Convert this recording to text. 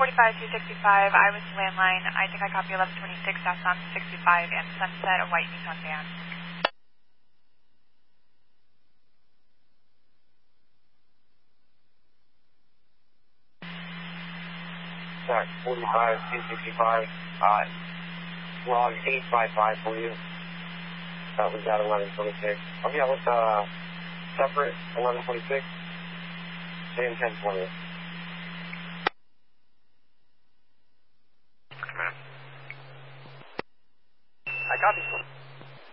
45-265, I was landline. I think I copy 1126, that's on 65 and Sunset, a white Nissan van. Sorry, 45-265, log 855 for you. That was at 1126. Okay, let's separate 1126 and 1020.